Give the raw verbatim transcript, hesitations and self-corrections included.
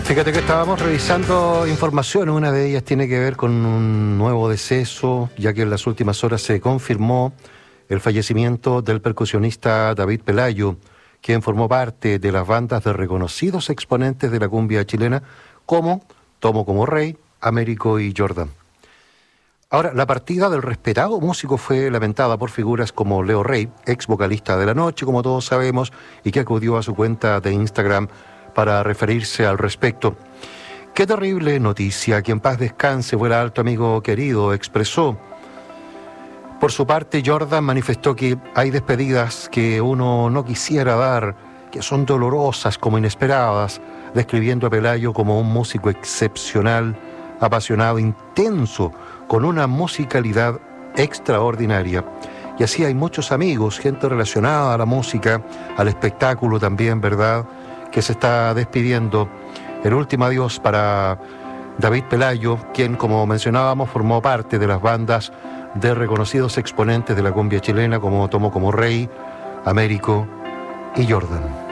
Fíjate que estábamos revisando información, una de ellas tiene que ver con un nuevo deceso, ya que en las últimas horas se confirmó el fallecimiento del percusionista David Pelayo, quien formó parte de las bandas de reconocidos exponentes de la cumbia chilena como Tomo como Rey, Américo y Jordan. Ahora, la partida del respetado músico fue lamentada por figuras como Leo Rey, ex vocalista de La Noche, como todos sabemos, y que acudió a su cuenta de Instagram para referirse al respecto. Qué terrible noticia, que en paz descanse, fuera alto amigo querido, expresó. Por su parte, Jordan manifestó que hay despedidas que uno no quisiera dar, que son dolorosas como inesperadas, describiendo a Pelayo como un músico excepcional, apasionado, intenso, con una musicalidad extraordinaria. Y así hay muchos amigos, gente relacionada a la música, al espectáculo también, ¿verdad?, que se está despidiendo. El último adiós para David Pelayo, quien, como mencionábamos, formó parte de las bandas de reconocidos exponentes de la cumbia chilena como Tomo como Rey, Américo y Jordan.